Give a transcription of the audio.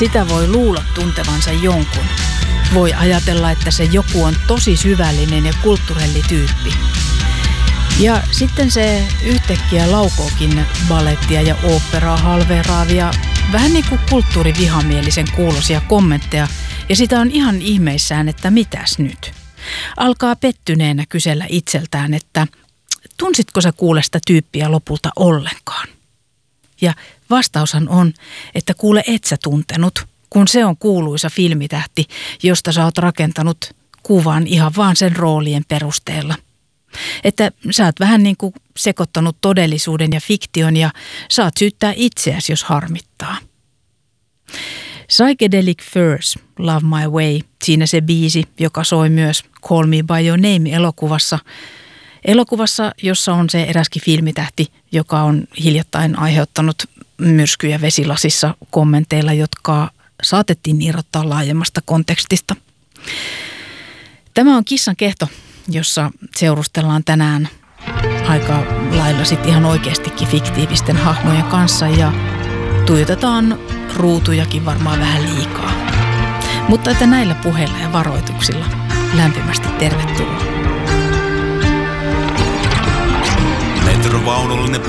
Sitä voi luulla tuntevansa jonkun. Voi ajatella, että se joku on tosi syvällinen ja kulttuurellityyppi. Ja sitten se yhtäkkiä laukookin balettia ja oopperaa halveeraavia, vähän niin kuin kulttuurivihamielisen kuulosia kommentteja, ja sitä on ihan ihmeissään, että mitäs nyt. Alkaa pettyneenä kysellä itseltään, että tunsitko sä kuule sitä tyyppiä lopulta ollenkaan? Ja vastaushan on, että kuule et sä tuntenut, kun se on kuuluisa filmitähti, josta sä oot rakentanut kuvan ihan vaan sen roolien perusteella. Että sä oot vähän niin kuin sekoittanut todellisuuden ja fiktion ja saat syyttää itseäsi, jos harmittaa. Psychedelic Furs, Love My Way, siinä se biisi, joka soi myös Call Me By Your Name-elokuvassa. Elokuvassa, jossa on se eräskin filmitähti, joka on hiljattain aiheuttanut myrskyjä vesilasissa kommenteilla, jotka saatettiin irrottaa laajemmasta kontekstista. Tämä on Kissan kehto, jossa seurustellaan tänään aika lailla sitten ihan oikeastikin fiktiivisten hahmojen kanssa ja tuijotetaan ruutujakin varmaan vähän liikaa. Mutta että näillä puheilla ja varoituksilla lämpimästi tervetuloa. Metrovaunullinen